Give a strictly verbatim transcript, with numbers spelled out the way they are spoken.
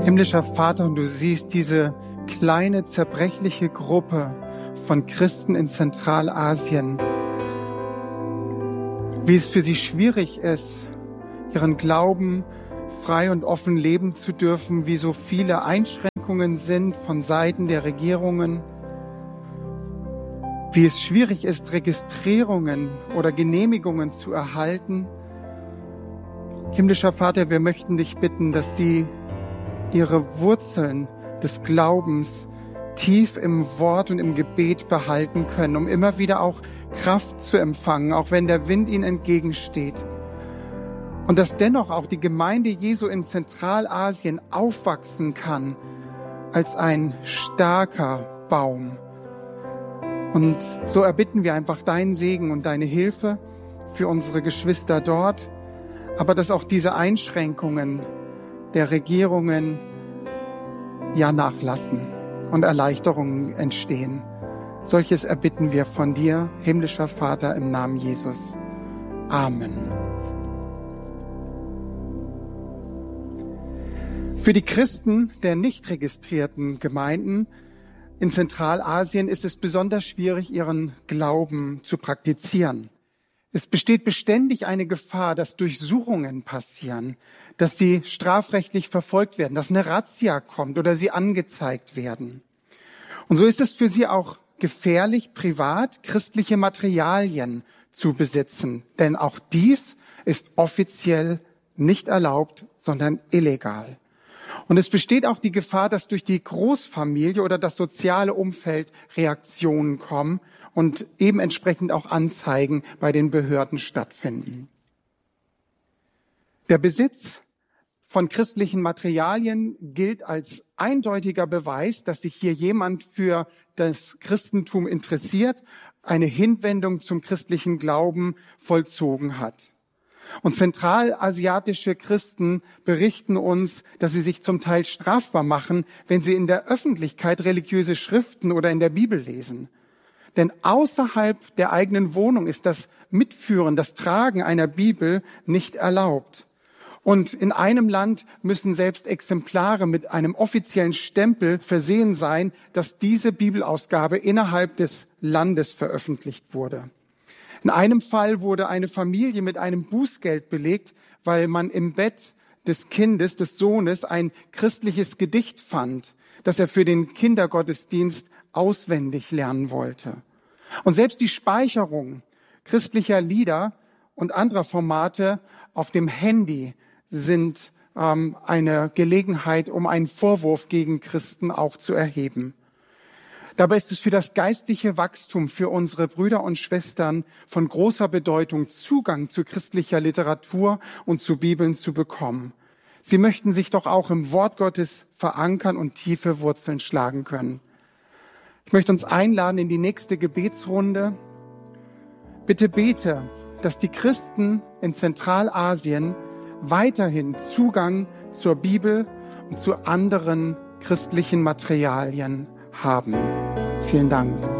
Himmlischer Vater, und du siehst diese kleine, zerbrechliche Gruppe von Christen in Zentralasien, wie es für sie schwierig ist, ihren Glauben frei und offen leben zu dürfen, wie so viele Einschränkungen sind von Seiten der Regierungen, wie es schwierig ist, Registrierungen oder Genehmigungen zu erhalten. Himmlischer Vater, wir möchten dich bitten, dass sie ihre Wurzeln des Glaubens tief im Wort und im Gebet behalten können, um immer wieder auch Kraft zu empfangen, auch wenn der Wind ihnen entgegensteht. Und dass dennoch auch die Gemeinde Jesu in Zentralasien aufwachsen kann als ein starker Baum. Und so erbitten wir einfach deinen Segen und deine Hilfe für unsere Geschwister dort, aber dass auch diese Einschränkungen der Regierungen ja nachlassen und Erleichterungen entstehen. Solches erbitten wir von dir, himmlischer Vater, im Namen Jesus. Amen. Für die Christen der nicht registrierten Gemeinden in Zentralasien ist es besonders schwierig, ihren Glauben zu praktizieren. Es besteht beständig eine Gefahr, dass Durchsuchungen passieren, dass sie strafrechtlich verfolgt werden, dass eine Razzia kommt oder sie angezeigt werden. Und so ist es für sie auch gefährlich, privat christliche Materialien zu besitzen. Denn auch dies ist offiziell nicht erlaubt, sondern illegal. Und es besteht auch die Gefahr, dass durch die Großfamilie oder das soziale Umfeld Reaktionen kommen und eben entsprechend auch Anzeigen bei den Behörden stattfinden. Der Besitz von christlichen Materialien gilt als eindeutiger Beweis, dass sich hier jemand für das Christentum interessiert, eine Hinwendung zum christlichen Glauben vollzogen hat. Und zentralasiatische Christen berichten uns, dass sie sich zum Teil strafbar machen, wenn sie in der Öffentlichkeit religiöse Schriften oder in der Bibel lesen. Denn außerhalb der eigenen Wohnung ist das Mitführen, das Tragen einer Bibel nicht erlaubt. Und in einem Land müssen selbst Exemplare mit einem offiziellen Stempel versehen sein, dass diese Bibelausgabe innerhalb des Landes veröffentlicht wurde. In einem Fall wurde eine Familie mit einem Bußgeld belegt, weil man im Bett des Kindes, des Sohnes, ein christliches Gedicht fand, das er für den Kindergottesdienst auswendig lernen wollte. Und selbst die Speicherung christlicher Lieder und anderer Formate auf dem Handy sind ähm, eine Gelegenheit, um einen Vorwurf gegen Christen auch zu erheben. Dabei ist es für das geistliche Wachstum für unsere Brüder und Schwestern von großer Bedeutung, Zugang zu christlicher Literatur und zu Bibeln zu bekommen. Sie möchten sich doch auch im Wort Gottes verankern und tiefe Wurzeln schlagen können. Ich möchte uns einladen in die nächste Gebetsrunde. Bitte bete, dass die Christen in Zentralasien weiterhin Zugang zur Bibel und zu anderen christlichen Materialien haben. Vielen Dank.